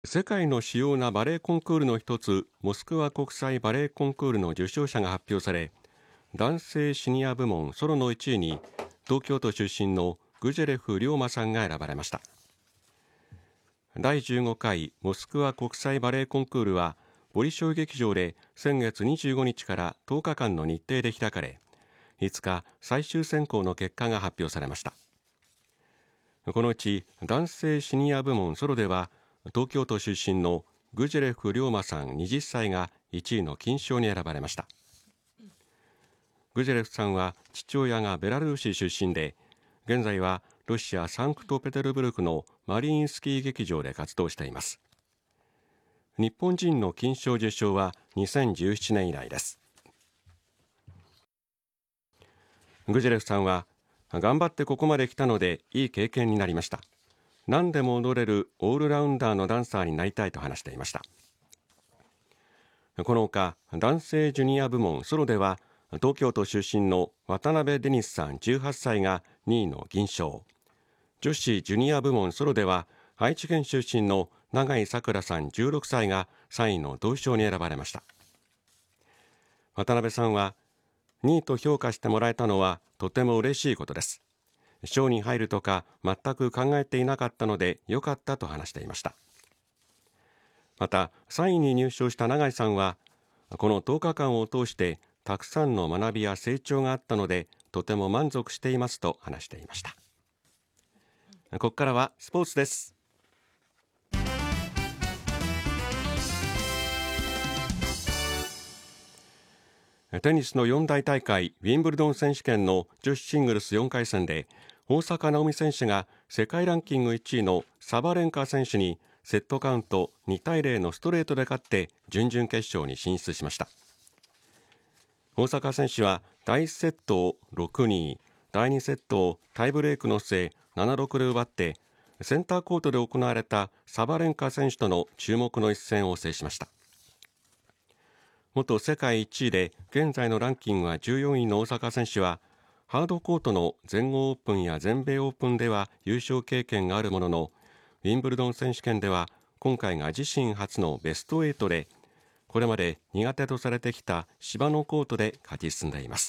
世界の主要なバレエコンクールの一つ、モスクワ国際バレエコンクールの受賞者が発表され、男性シニア部門ソロの1位に東京都出身のグジェレフ龍馬さんが選ばれました。第15回モスクワ国際バレエコンクールはボリショイ劇場で先月25日から10日間の日程で開かれ、5日最終選考の結果が発表されました。このうち男性シニア部門ソロでは東京都出身のグジェレフ龍馬さん20歳が1位の金賞に選ばれました。グジェレフさんは父親がベラルーシ出身で、現在はロシア・サンクトペテルブルクのマリインスキー劇場で活動しています。日本人の金賞受賞は2017年以来です。グジェレフさんは、頑張ってここまで来たのでいい経験になりました。何でも踊れるオールラウンダーのダンサーになりたいと話していました。このほか男性ジュニア部門ソロでは東京都出身の渡辺デニスさん18歳が2位の銀賞、女子ジュニア部門ソロでは愛知県出身の永井さくらさん16歳が3位の銅賞に選ばれました。渡辺さんは、2位と評価してもらえたのはとても嬉しいことです。賞に入るとか全く考えていなかったのでよかったと話していました。また3位に入賞した永井さんは、この10日間を通してたくさんの学びや成長があったのでとても満足していますと話していました。ここからはスポーツです。テニスの四大大会ウィンブルドン選手権の女子シングルス4回戦で、大坂なおみ選手が世界ランキング1位のサバレンカ選手にセットカウント2対0のストレートで勝って準々決勝に進出しました。大坂選手は第1セットを 6-2、第2セットをタイブレークの末 7-6 で奪ってセンターコートで行われたサバレンカ選手との注目の一戦を制しました。元世界1位で現在のランキングは14位の大坂選手は、ハードコートの全豪オープンや全米オープンでは優勝経験があるものの、ウィンブルドン選手権では今回が自身初のベスト8で、これまで苦手とされてきた芝のコートで勝ち進んでいます。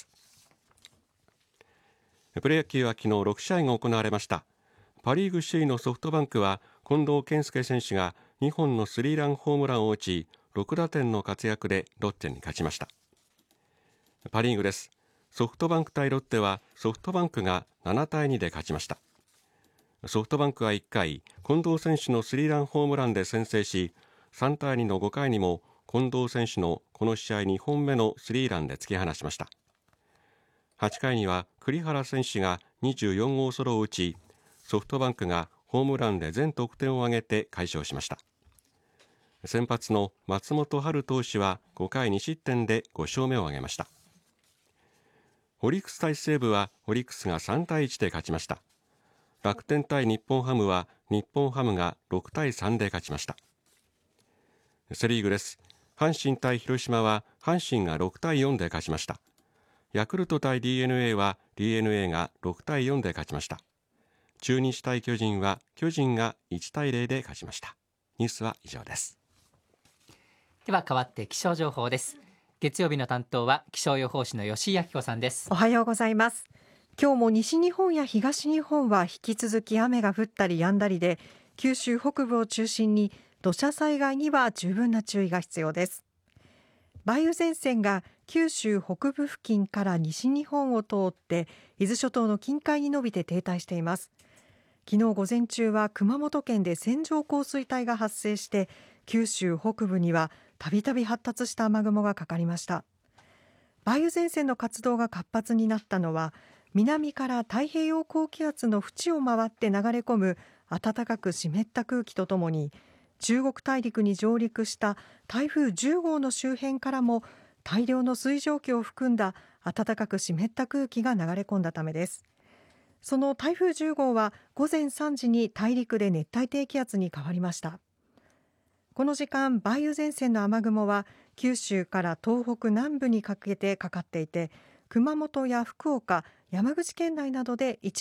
プロ野球は昨日6試合が行われました。パリーグ首位のソフトバンクは近藤健介選手が2本のスリーランホームランを打ち、6打点の活躍でロッテに勝ちました。パリーグです。ソフトバンク対ロッテはソフトバンクが7対2で勝ちました。ソフトバンクは1回、近藤選手のスリーランホームランで先制し、3対2の5回にも近藤選手のこの試合2本目のスリーランで突き放しました。8回には栗原選手が24号ソロを打ち、ソフトバンクがホームランで全得点を挙げて快勝しました。先発の松本春投手は5回2失点で5勝目を挙げました。オリックス対西武はオリックスが3対1で勝ちました。楽天対日本ハムは日本ハムが6対3で勝ちました。セリーグです。阪神対広島は阪神が6対4で勝ちました。ヤクルト対 DNA は DNA が6対4で勝ちました。中日対巨人は巨人が1対0で勝ちました。ニュースは以上です。 では変わって気象情報です。月曜日の担当は気象予報士の吉井明子さんです。 おはようございます。今日も西日本や東日本は引き続き雨が降ったり止んだりで、九州北部を中心に土砂災害には十分な注意が必要です。梅雨前線が九州北部付近から西日本を通って伊豆諸島の近海に伸びて停滞しています。昨日午前中は熊本県で線状降水帯が発生して、九州北部にはたびたび発達した雨雲がかかりました。梅雨前線の活動が活発になったのは、南から太平洋高気圧の縁を回って流れ込む暖かく湿った空気とともに、中国大陸に上陸した台風10号の周辺からも大量の水蒸気を含んだ暖かく湿った空気が流れ込んだためです。その台風10号は午前3時に大陸で熱帯低気圧に変わりました。この時間、梅雨前線の雨雲は九州から東北南部にかけてかかっていて、熊本や福岡、山口県内などで一